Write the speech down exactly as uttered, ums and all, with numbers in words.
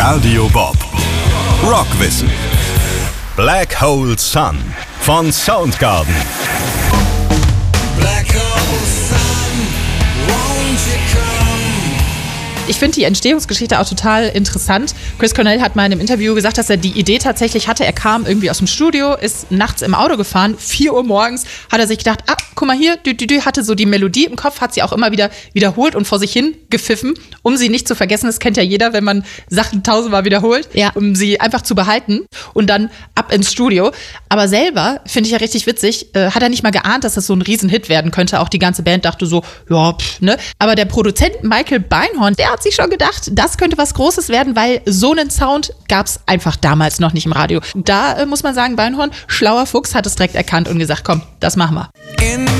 Radio Bob. Rockwissen. Black Hole Sun von Soundgarden. Black hole sun, won't you come? Ich finde die Entstehungsgeschichte auch total interessant. Chris Cornell hat mal in einem Interview gesagt, dass er die Idee tatsächlich hatte. Er kam irgendwie aus dem Studio, ist nachts im Auto gefahren, vier Uhr morgens, hat er sich gedacht, ah, guck mal hier, dü, dü, dü, hatte so die Melodie im Kopf, hat sie auch immer wieder wiederholt und vor sich hin gepfiffen, um sie nicht zu vergessen. Das kennt ja jeder, wenn man Sachen tausendmal wiederholt, Ja. um sie einfach zu behalten und dann ab ins Studio. Aber selber, finde ich ja richtig witzig, äh, hat er nicht mal geahnt, dass das so ein Riesenhit werden könnte. Auch die ganze Band dachte so, ja, pff, ne. Aber der Produzent Michael Beinhorn, der hat sich schon gedacht, das könnte was Großes werden, weil so einen Sound gab es einfach damals noch nicht im Radio. Da äh, muss man sagen, Beinhorn, schlauer Fuchs, hat es direkt erkannt und gesagt, komm, das machen wir. In